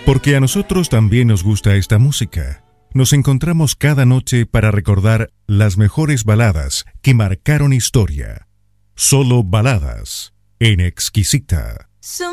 Porque a nosotros también nos gusta esta música. Nos encontramos cada noche para recordar las mejores baladas que marcaron historia. Solo baladas en Exquisita.